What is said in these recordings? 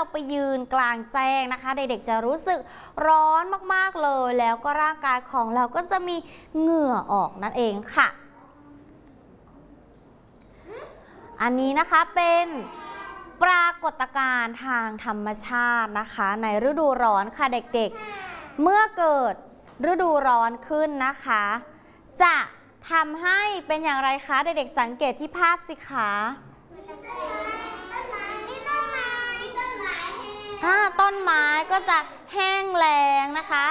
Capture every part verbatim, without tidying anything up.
เราไปยืนกลางแจ้งนะคะเด็กๆจะรู้สึกร้อนมากๆเลยแล้วก็ร่างกายของเราก็จะมีเหงื่อออกนั่นเองค่ะอันนี้นะคะเป็นปรากฏการณ์ทางธรรมชาตินะคะในฤดูร้อนค่ะเด็กๆเมื่อเกิดฤดูร้อนขึ้นนะคะจะทำให้เป็นอย่างไรคะเด็กๆสังเกตที่ภาพสิคะต้นไม้ก็จะแห้งแล้งนะคะ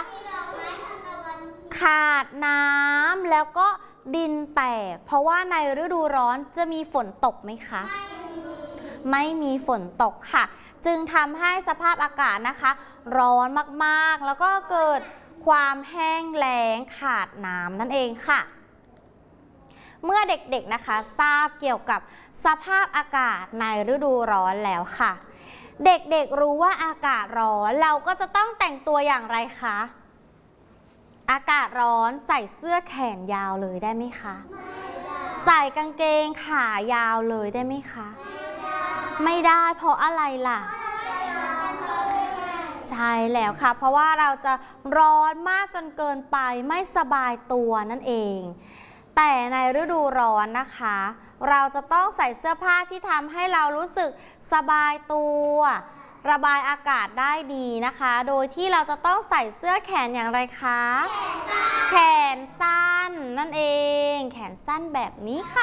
ขาดน้ำแล้วก็ดินแตกเพราะว่าในฤดูร้อนจะมีฝนตกไหมคะไม่มีฝนตกค่ะจึงทำให้สภาพอากาศนะคะร้อนมากๆแล้วก็เกิดความแห้งแล้งขาดน้ำนั่นเองค่ะเมื่อเด็กๆนะคะทราบเกี่ยวกับสภาพอากาศในฤดูร้อนแล้วค่ะเด็กๆรู้ว่าอากาศร้อนเราก็จะต้องแต่งตัวอย่างไรคะอากาศร้อนใส่เสื้อแขนยาวเลยได้ไหมคะใส่กางเกงขายาวเลยได้ไหมคะไม่ได้เพราะอะไรล่ะใช่แล้วค่ะเพราะว่าเราจะร้อนมากจนเกินไปไม่สบายตัวนั่นเองแต่ในฤดูร้อนนะคะเราจะต้องใส่เสื้อผ้าที่ทำให้เรารู้สึกสบายตัวระบายอากาศได้ดีนะคะโดยที่เราจะต้องใส่เสื้อแขนอย่างไรคะแขนสั้นนั่นเองแขนสั้นแบบนี้ค่ะ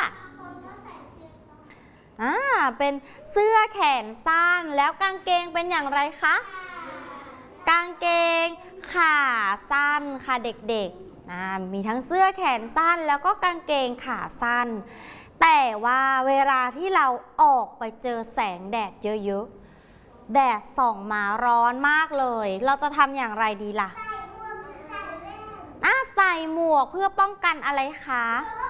อ่าเป็นเสื้อแขนสั้นแล้วกางเกงเป็นอย่างไรคะกางเกงขาสั้นค่ะเด็กๆมีทั้งเสื้อแขนสั้นแล้วก็กางเกงขาสั้นแต่ว่าเวลาที่เราออกไปเจอแสงแดดเยอะๆแดดส่องมาร้อนมากเลยเราจะทำอย่างไรดีล่ะใส่หมวกเพื่อป้องกันอะไรคะ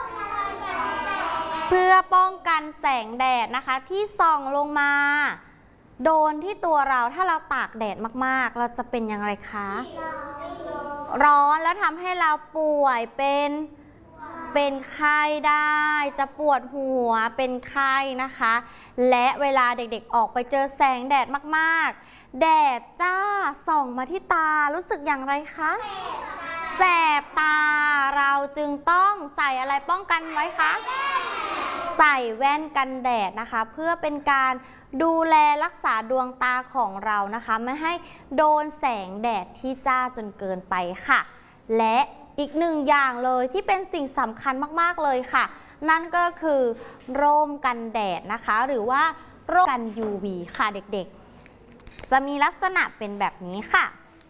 เพื่อป้องกันแสงแดดนะคะที่ส่องลงมาโดนที่ตัวเราถ้าเราตากแดดมากๆเราจะเป็นอย่างไรคะร้อนแล้วทำให้เราป่วยเป็นเป็นไข้ได้จะปวดหัวเป็นไข้นะคะและเวลาเด็กๆออกไปเจอแสงแดดมากๆแดดจ้าส่องมาที่ตารู้สึกอย่างไรคะแสบตาเราจึงต้องใส่อะไรป้องกันไว้คะใส่แว่นกันแดดนะคะเพื่อเป็นการดูแลรักษาดวงตาของเรานะคะไม่ให้โดนแสงแดดที่จ้าจนเกินไปค่ะและอีกหนึ่งอย่างเลยที่เป็นสิ่งสำคัญมากๆเลยค่ะนั่นก็คือร่มกันแดดนะคะหรือว่าร่มกัน ยู วี ค่ะเด็กๆจะมีลักษณะเป็นแบบนี้ค่ะ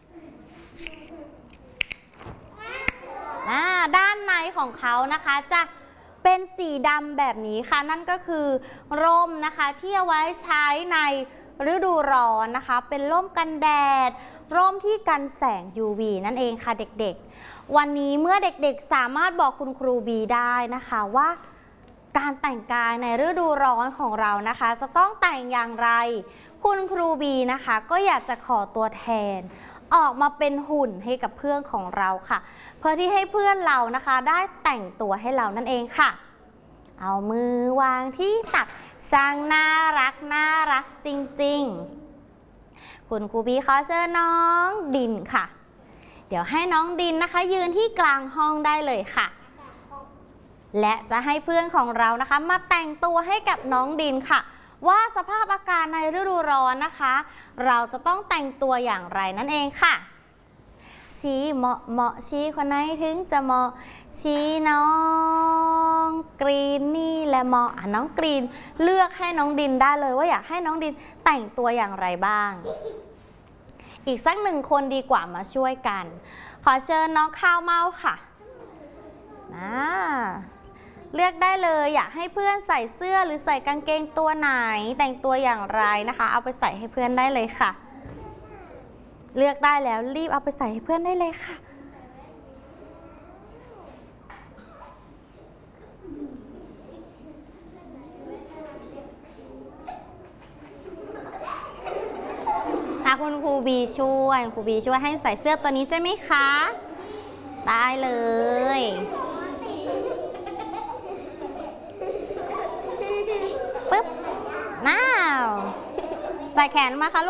ด้านในของเขานะคะจะเป็นสีดำแบบนี้ค่ะนั่นก็คือร่มนะคะที่เอาไว้ใช้ในฤดูร้อนนะคะเป็นร่มกันแดดร่มที่กันแสง ยู วี นั่นเองค่ะเด็กๆวันนี้เมื่อเด็กๆสามารถบอกคุณครูบีได้นะคะว่าการแต่งกายในฤดูร้อนของเรานะคะจะต้องแต่งอย่างไรคุณครูบีนะคะก็อยากจะขอตัวแทนออกมาเป็นหุ่นให้กับเพื่อนของเราค่ะเพื่อที่ให้เพื่อนเรานะคะได้แต่งตัวให้เรานั่นเองค่ะเอามือวางที่ตักช่างน่ารักน่ารักจริงๆคุณครูบีขอเชิญน้องดินค่ะเดี๋ยวให้น้องดินนะคะยืนที่กลางห้องได้เลยค่ะและจะให้เพื่อนของเรานะคะมาแต่งตัวให้กับน้องดินค่ะว่าสภาพอากาศในฤดูร้อนนะคะเราจะต้องแต่งตัวอย่างไรนั่นเองค่ะชี้เหมาะเหมาะชี้คนไหนถึงจะเหมาะชี้น้องกรีนนี่และเหมาะน้องกรีนเลือกให้น้องดินได้เลยว่าอยากให้น้องดินแต่งตัวอย่างไรบ้างอีกสักหนึ่งคนดีกว่ามาช่วยกันขอเชิญน้องข้าวเมาค่ะนะเลือกได้เลยอยากให้เพื่อนใส่เสื้อหรือใส่กางเกงตัวไหนแต่งตัวอย่างไรนะคะเอาไปใส่ให้เพื่อนได้เลยค่ะเลือกได้แล้วรีบเอาไปใส่ให้เพื่อนได้เลยค่ะถ้าคุณครูบีช่วยครูบีช่วยให้ใส่เสื้อตัวนี้ใช่ไหมคะได้เลยปึ๊บน้าวใส่แขนมาค่ะ